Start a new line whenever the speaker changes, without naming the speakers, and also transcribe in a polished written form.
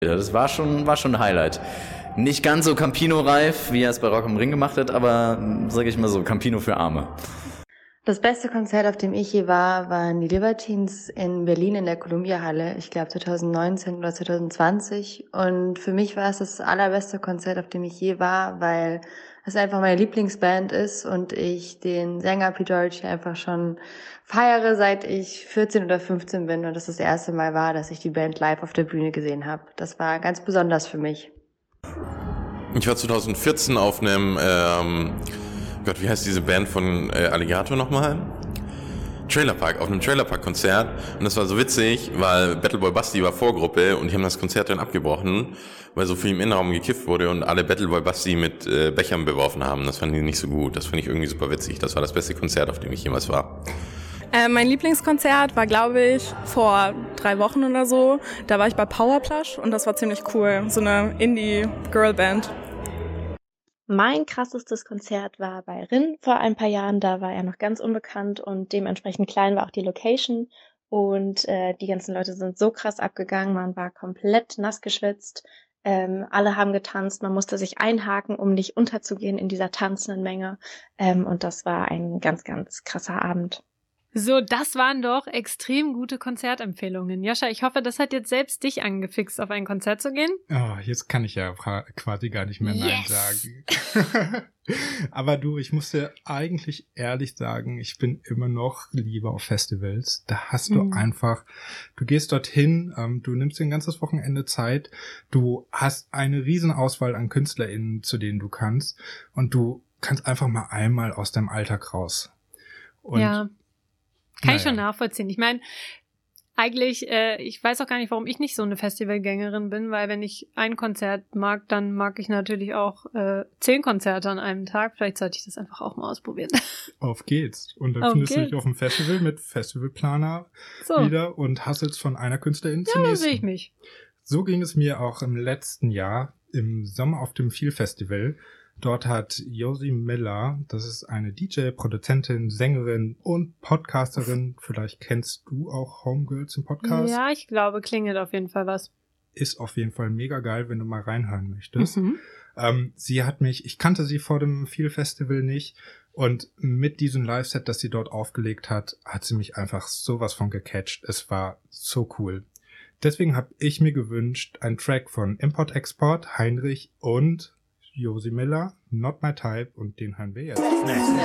Das war schon ein Highlight. Nicht ganz so Campino-reif, wie er es bei Rock am Ring gemacht hat, aber sage ich mal so, Campino für Arme.
Das beste Konzert, auf dem ich je war, waren die Libertines in Berlin in der Columbia-Halle. Ich glaube 2019 oder 2020. Und für mich war es das allerbeste Konzert, auf dem ich je war, weil es einfach meine Lieblingsband ist und ich den Sänger Pete Doherty einfach schon feiere, seit ich 14 oder 15 bin und das erste Mal war, dass ich die Band live auf der Bühne gesehen habe. Das war ganz besonders für mich.
Ich war 2014 auf einem, wie heißt diese Band von Alligator nochmal? Auf einem Trailerpark-Konzert. Und das war so witzig, weil Battleboy Basti war Vorgruppe und die haben das Konzert dann abgebrochen, weil so viel im Innenraum gekifft wurde und alle Battleboy Basti mit Bechern beworfen haben. Das fanden die nicht so gut. Das fand ich irgendwie super witzig. Das war das beste Konzert, auf dem ich jemals war.
Mein Lieblingskonzert war, glaube ich, vor 3 Wochen oder so. Da war ich bei Powerplush und das war ziemlich cool. So eine Indie-Girl-Band.
Mein krassestes Konzert war bei Rin vor ein paar Jahren. Da war er noch ganz unbekannt und dementsprechend klein war auch die Location. Und die ganzen Leute sind so krass abgegangen. Man war komplett nass geschwitzt. Alle haben getanzt. Man musste sich einhaken, um nicht unterzugehen in dieser tanzenden Menge. Und das war ein ganz, ganz krasser Abend.
So, das waren doch extrem gute Konzertempfehlungen. Joscha, ich hoffe, das hat jetzt selbst dich angefixt, auf ein Konzert zu gehen.
Oh, jetzt kann ich ja quasi gar nicht mehr Nein sagen. Aber du, ich muss dir eigentlich ehrlich sagen, ich bin immer noch lieber auf Festivals. Da hast du einfach, du gehst dorthin, du nimmst dir ein ganzes Wochenende Zeit, du hast eine riesen Auswahl an KünstlerInnen, zu denen du kannst und du kannst einfach mal einmal aus deinem Alltag raus. Und
ja. Kann ich schon nachvollziehen. Ich meine, eigentlich, ich weiß auch gar nicht, warum ich nicht so eine Festivalgängerin bin, weil wenn ich ein Konzert mag, dann mag ich natürlich auch 10 Konzerte an einem Tag. Vielleicht sollte ich das einfach auch mal ausprobieren.
Auf geht's. Und dann findest du dich auf dem Festival mit Festivalplaner wieder und hasselst von einer Künstlerin zur nächsten.
Ja, sehe ich mich.
So ging es mir auch im letzten Jahr, im Sommer auf dem Feel Festival. Dort hat Josie Miller, das ist eine DJ, Produzentin, Sängerin und Podcasterin. Vielleicht kennst du auch Homegirls im Podcast.
Ja, ich glaube, klingelt auf jeden Fall was.
Ist auf jeden Fall mega geil, wenn du mal reinhören möchtest. Sie hat mich, ich kannte sie vor dem Feel Festival nicht und mit diesem Live-Set, das sie dort aufgelegt hat, hat sie mich einfach sowas von gecatcht. Es war so cool. Deswegen habe ich mir gewünscht, einen Track von Import-Export, Heinrich und Josie Miller, Not My Type, und den hören wir jetzt.